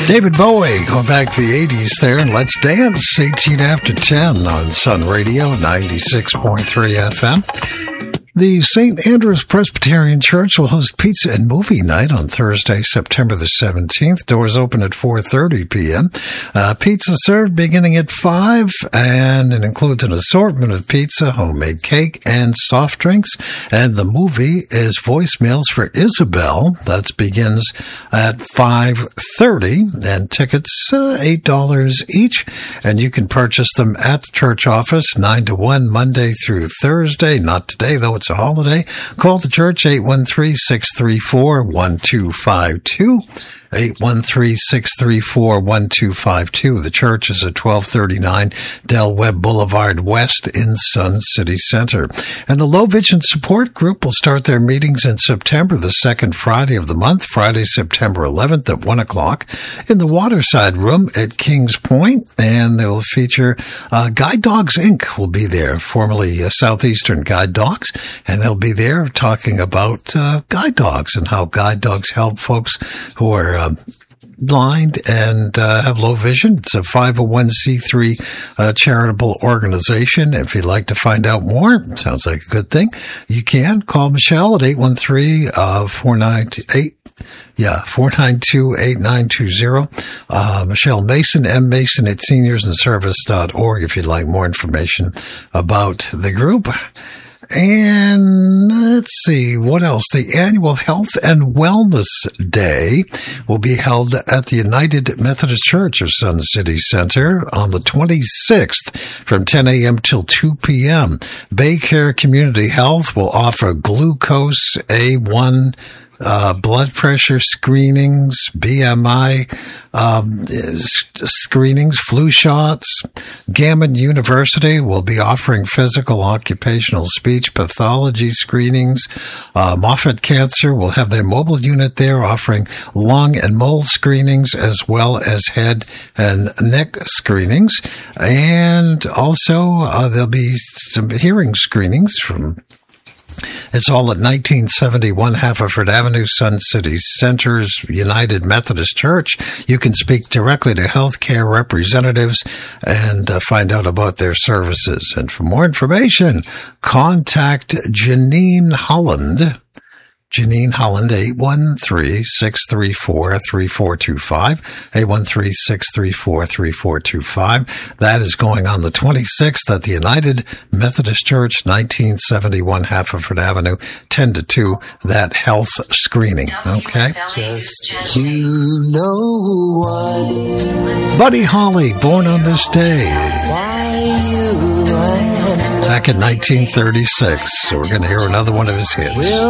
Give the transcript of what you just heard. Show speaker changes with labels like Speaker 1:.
Speaker 1: David Bowie, going back to the 80s there, and Let's Dance, 18 after 10 on Sun Radio, 96.3 FM. The St. Andrew's Presbyterian Church will host pizza and movie night on Thursday, September the 17th. Doors open at 4:30 p.m. Pizza served beginning at 5, and it includes an assortment of pizza, homemade cake, and soft drinks. And the movie is Voicemails for Isabel. That begins at 5:30, and tickets $8 each. And you can purchase them at the church office 9 to 1 Monday through Thursday. Not today, though. It's a holiday. Call the church 813-634-1252. 813-634-1252. The church is at 1239 Del Webb Boulevard West in Sun City Center. And the Low Vision Support Group will start their meetings in September, the second Friday of the month, Friday, September 11th at 1 o'clock in the Waterside Room at Kings Point. And they will feature Guide Dogs, Inc. will be there, formerly Southeastern Guide Dogs. And they'll be there talking about guide dogs and how guide dogs help folks who are blind and have low vision. It's a 501c3 charitable organization. If you'd like to find out more, sounds like a good thing, you can call Michelle at 813-492-8920. Michelle Mason, mmason at seniorsinservice.org if you'd like more information about the group. And let's see, what else? The annual Health and Wellness Day will be held at the United Methodist Church of Sun City Center on the 26th from 10 a.m. till 2 p.m. Baycare Community Health will offer glucose, A1, blood pressure screenings, BMI screenings, flu shots. Gammon University will be offering physical, occupational, speech pathology screenings. Moffitt Cancer will have their mobile unit there offering lung and mole screenings as well as head and neck screenings. And also there'll be some hearing screenings from It's all at 1971 Haverford Avenue, Sun City Center's United Methodist Church. You can speak directly to healthcare representatives and find out about their services. And for more information, contact Janine Holland. Janine Holland, 813-634-3425, 813-634-3425. That is going on the 26th at the United Methodist Church, 1971 Haverford Avenue, 10 to 2, that health screening. Okay?
Speaker 2: Just you know why.
Speaker 1: Buddy Holly, born on this day. Back in 1936. So we're going to hear another one of his hits.